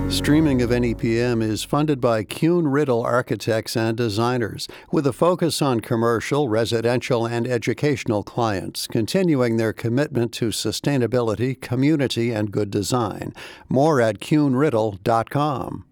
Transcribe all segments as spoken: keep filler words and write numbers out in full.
Streaming of N E P M is funded by Kuhn Riddle Architects and Designers, with a focus on commercial, residential, and educational clients, continuing their commitment to sustainability, community, and good design. More at kuhn riddle dot com.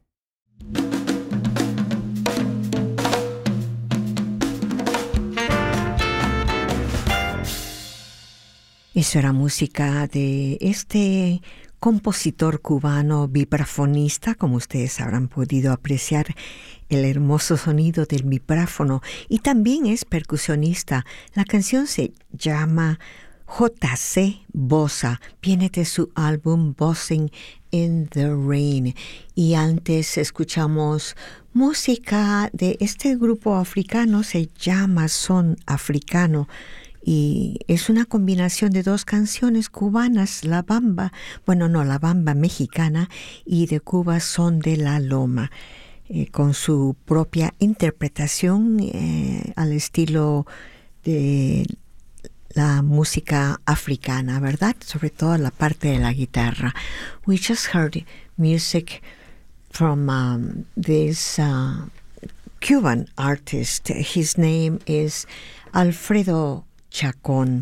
Eso era música de este compositor cubano vibrafonista, como ustedes habrán podido apreciar el hermoso sonido del vibráfono, y también es percusionista. La canción se llama J C Bossa, viene de su álbum Bossing in the Rain, y antes escuchamos música de este grupo africano, se llama Son Africano, y es una combinación de dos canciones cubanas, La Bamba, bueno, no, La Bamba mexicana, y de Cuba Son de la Loma, eh, con su propia interpretación eh, al estilo de la música africana, ¿verdad? Sobre todo la parte de la guitarra. We just heard music from um, this uh, Cuban artist. His name is Alfredo Chacon,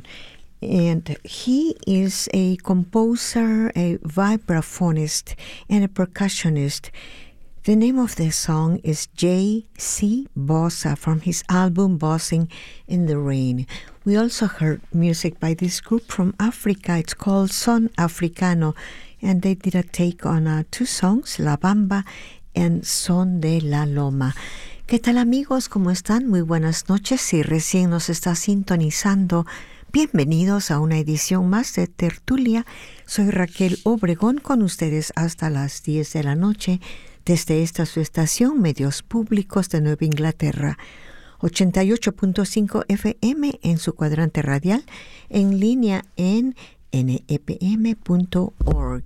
and he is a composer, a vibraphonist, and a percussionist. The name of the song is J C Bossa from his album Bossing in the Rain. We also heard music by this group from Africa. It's called Son Africano, and they did a take on uh, two songs, La Bamba and Son de la Loma. ¿Qué tal, amigos? ¿Cómo están? Muy buenas noches. Si recién nos está sintonizando, bienvenidos a una edición más de Tertulia. Soy Raquel Obregón, con ustedes hasta las diez de la noche, desde esta su estación, Medios Públicos de Nueva Inglaterra, ochenta y ocho punto cinco F M en su cuadrante radial, en línea en N E P M punto org.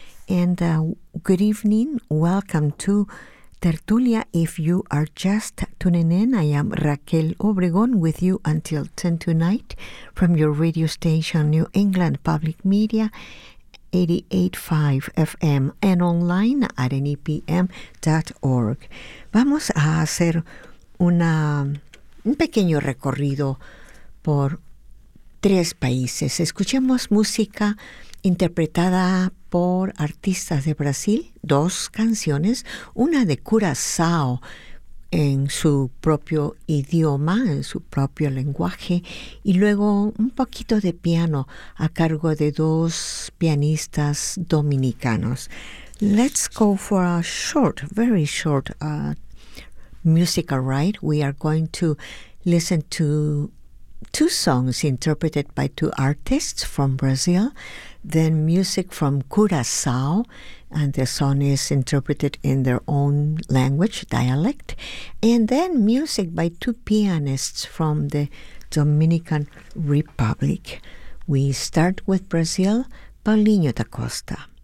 And uh, good evening, welcome to Tertulia. If you are just tuning in, I am Raquel Obregón with you until ten tonight from your radio station New England Public Media eighty-eight point five F M and online at N E P M dot org. Vamos a hacer una, un pequeño recorrido por tres países. Escuchemos música interpretada por artistas de Brasil, dos canciones, una de Curazao en su propio idioma, en su propio lenguaje, y luego un poquito de piano a cargo de dos pianistas dominicanos. Let's go for a short, very short uh, musical ride. We are going to listen to two songs interpreted by two artists from Brazil, then music from Curaçao, and the song is interpreted in their own language, dialect, and then music by two pianists from the Dominican Republic. We start with Brazil, Paulinho da Costa.